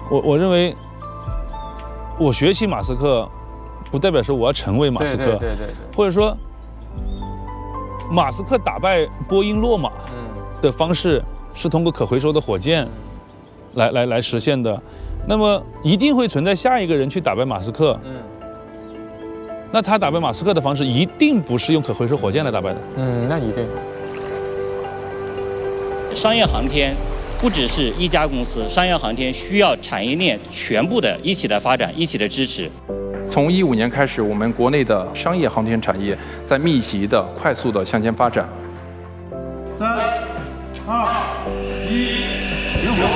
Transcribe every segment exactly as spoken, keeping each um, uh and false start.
我我认为，我学习马斯克，不代表说我要成为马斯克， 对对对对对， 或者说，马斯克打败波音洛马的方式是通过可回收的火箭来来来实现的，那么一定会存在下一个人去打败马斯克。嗯。那他打败马斯克的方式一定不是用可回收火箭来打败的。 嗯，那一定。 商业航天不只是一家公司，商业航天需要产业链全部的一起的发展，一起的支持。 从一五年开始，我们国内的商业航天产业在密集的、快速的向前发展。 三、二、一，零火。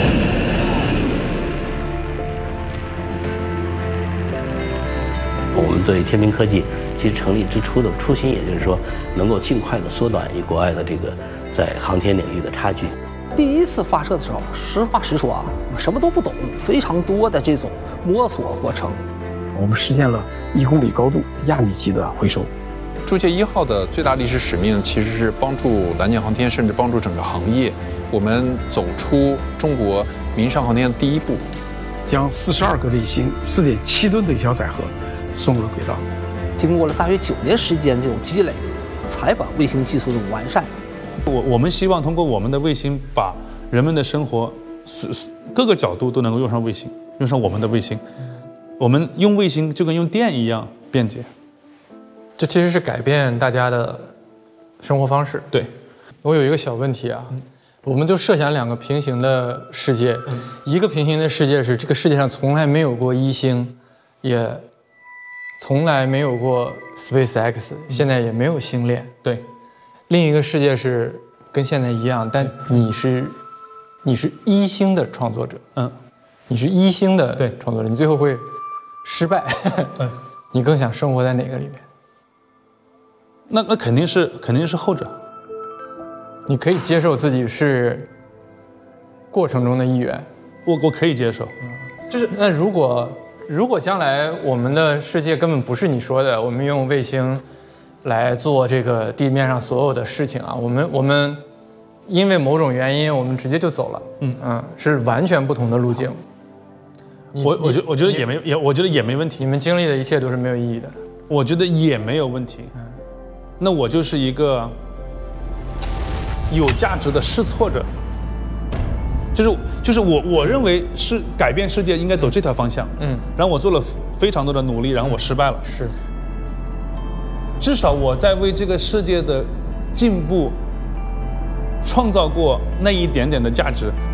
我们对天明科技其实成立之初的初心，也就是说，能够尽快的缩短与国外的这个在航天领域的差距。 第一次发射的时候，实话实说啊，什么都不懂，非常多的这种摸索过程。 我们实现了一公里高度亚米级的回收。 铸界一号的最大历史使命其实是帮助蓝箭航天，甚至帮助整个行业，我们走出中国民商航天的第一步， 将四十二个卫星、四点七吨的有效载荷送入轨道。 经过了大约九年时间这种积累，才把卫星技术这种完善。 我我们希望通过我们的卫星，把人们的生活各个角度都能够用上卫星，用上我们的卫星。我们用卫星就跟用电一样便捷。 这其实是改变大家的生活方式。 对， 我有一个小问题啊，嗯、我们就设想两个平行的世界，嗯、一个平行的世界是这个世界上从来没有过一星，也从来没有过 SpaceX，、嗯、现在也没有星链。 对， 另一个世界是跟现在一样，但你是你是一星的创作者，嗯，你是一星的创作者，你最后会失败。对，你更想生活在哪个里面？ 那那肯定是肯定是后者。 你可以接受自己是过程中的一员， 我我可以接受。 嗯，就是那如果如果将来我们的世界根本不是你说的，我们用卫星来做这个地面上所有的事情啊，我们我们因为某种原因，我们直接就走了。嗯嗯，是完全不同的路径。 我我觉我觉得也没也我觉得也没问题。 你们经历的一切都是没有意义的。 我觉得也没有问题。嗯，那我就是一个有价值的试错者，就是就是我我认为是改变世界应该走这条方向。嗯，然后我做了非常多的努力，然后我失败了。 是， 至少我在为这个世界的进步创造过那一点点的价值。